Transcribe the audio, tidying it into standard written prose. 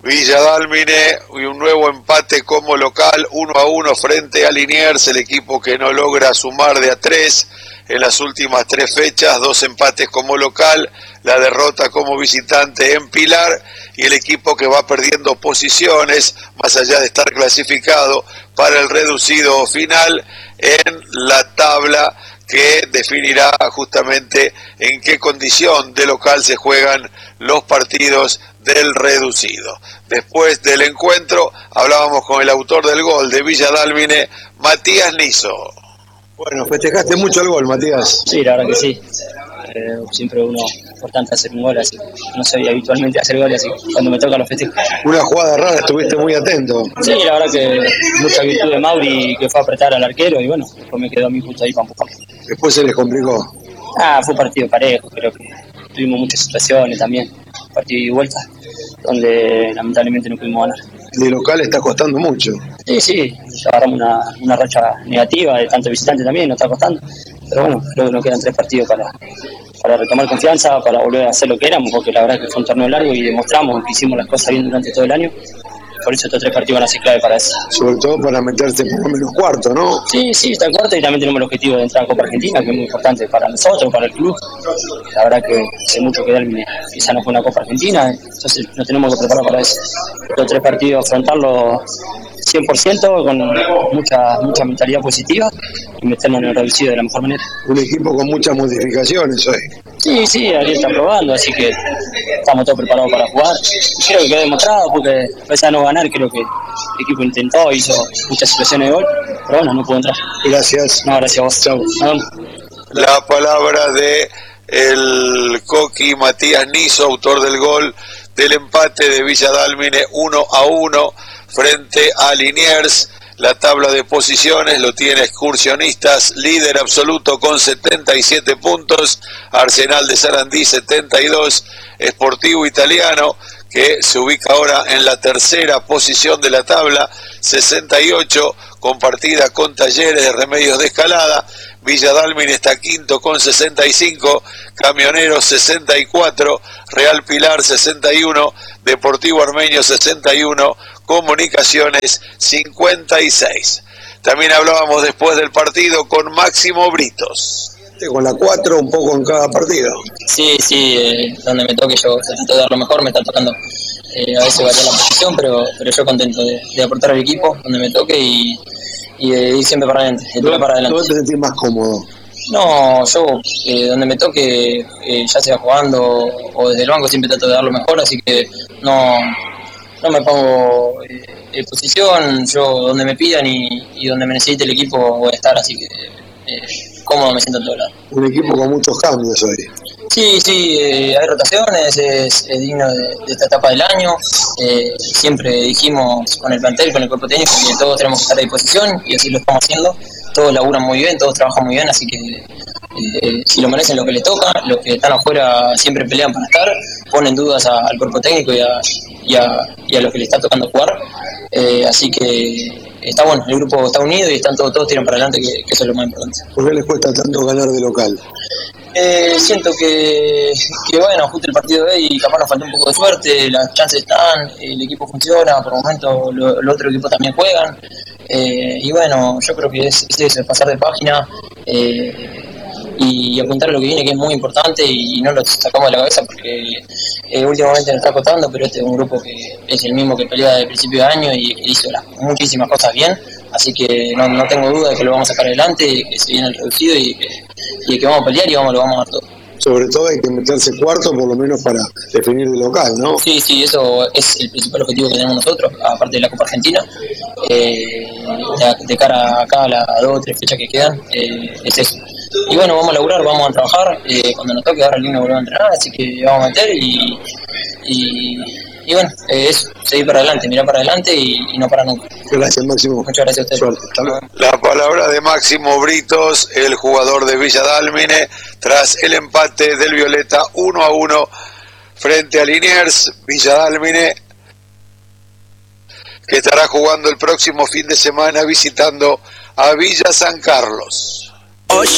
Villa Dálmine y un nuevo empate como local, 1-1 frente a Liniers, el equipo que no logra sumar de a 3 en las últimas 3 fechas, 2 empates como local, la derrota como visitante en Pilar, y el equipo que va perdiendo posiciones, más allá de estar clasificado para el reducido final en la tabla que definirá justamente en qué condición de local se juegan los partidos del reducido. Después del encuentro hablábamos con el autor del gol de Villa Dálmine, Matías Niso. Bueno, festejaste mucho el gol, Matías. Sí, la verdad que sí. Siempre uno importante hacer un gol, así no soy habitualmente hacer goles, así cuando me toca los festejos. Una jugada rara, estuviste muy atento. Sí, la verdad que mucha virtud de Mauri, que fue a apretar al arquero, y bueno, después me quedó a mí justo ahí para empujar. Después se les complicó. Fue un partido parejo, creo que tuvimos muchas situaciones también, partido de vuelta, donde lamentablemente no pudimos ganar. De local está costando mucho. Sí, agarramos una racha negativa de tanto visitante también, nos está costando, pero bueno, creo que nos quedan 3 partidos para retomar confianza, para volver a hacer lo que éramos, porque la verdad es que fue un torneo largo y demostramos que hicimos las cosas bien durante todo el año. Por eso estos 3 partidos van a ser clave para eso. Sobre todo para meterse por lo menos cuarto, ¿no? Sí, está el cuarto y también tenemos el objetivo de entrar a Copa Argentina, que es muy importante para nosotros, para el club. La verdad que hace mucho que Dálmine quizá no fue una Copa Argentina, entonces nos tenemos que preparar para eso. Estos 3 partidos afrontarlos 100% con mucha mentalidad positiva y meternos en el reducido de la mejor manera. Un equipo con muchas modificaciones hoy. Sí, Ariel está probando, así que estamos todos preparados para jugar. Creo que quedó demostrado, porque pese a no ganar, creo que el equipo intentó, hizo muchas situaciones de gol, pero bueno, no pudo entrar. Gracias. No, gracias a vos. Chau. La palabra de el Coqui Matías Niso, autor del gol del empate de Villa Dálmine 1-1 frente a Liniers. La tabla de posiciones lo tiene Excursionistas, líder absoluto con 77 puntos, Arsenal de Sarandí 72, Sportivo Italiano, que se ubica ahora en la tercera posición de la tabla, 68, compartida con Talleres de Remedios de Escalada. Villa Dálmine está quinto con 65, Camioneros 64, Real Pilar 61, Deportivo Armenio 61, Comunicaciones 56. También hablábamos después del partido con Máximo Britos. Con la 4 un poco en cada partido. Sí, donde me toque yo trato de dar lo mejor, me está tocando a veces variar la posición, pero yo contento de aportar al equipo donde me toque y de ir siempre para adelante, de tirar para adelante. ¿Dónde te sentís más cómodo? No, yo donde me toque, ya sea jugando o desde el banco, siempre trato de dar lo mejor, así que no me pongo en posición, yo donde me pidan y donde me necesite el equipo voy a estar, así que cómodo me siento en todo lado. Un equipo con muchos cambios hoy. Sí, hay rotaciones, es digno de esta etapa del año. Siempre dijimos con el plantel, con el cuerpo técnico, que todos tenemos que estar a disposición y así lo estamos haciendo. Todos laburan muy bien, todos trabajan muy bien, así que si lo merecen lo que les toca, los que están afuera siempre pelean para estar, ponen dudas al cuerpo técnico y a los que les está tocando jugar. Así que está bueno, el grupo está unido y están todos tiran para adelante, que eso es lo más importante. ¿Por qué les cuesta tanto ganar de local? Siento que bueno, justo el partido de hoy capaz nos falta un poco de suerte, las chances están, el equipo funciona, por momentos los otros equipos también juegan, y bueno, yo creo que es eso, es pasar de página y apuntar a lo que viene, que es muy importante, y no lo sacamos de la cabeza porque últimamente nos está costando, pero este es un grupo que es el mismo que pelea desde el principio de año y que hizo muchísimas cosas bien, así que no tengo duda de que lo vamos a sacar adelante, que se viene el reducido y que vamos a pelear y lo vamos a dar todo. Sobre todo hay que meterse cuarto por lo menos para definir de local, ¿no? Sí, eso es el principal objetivo que tenemos nosotros, aparte de la Copa Argentina, de cara acá a las 2 o 3 fechas que quedan, es eso. Y bueno, vamos a laburar, vamos a trabajar, cuando nos toque ahora el niño volvemos a entrenar, así que vamos a meter y bueno, eso, seguir para adelante, mirar para adelante y no parar nunca. Gracias, Máximo. Muchas gracias a ustedes. Suerte. La palabra de Máximo Britos, el jugador de Villa Dálmine, tras el empate del Violeta 1-1 frente a Liniers. Villa Dálmine, que estará jugando el próximo fin de semana visitando a Villa San Carlos.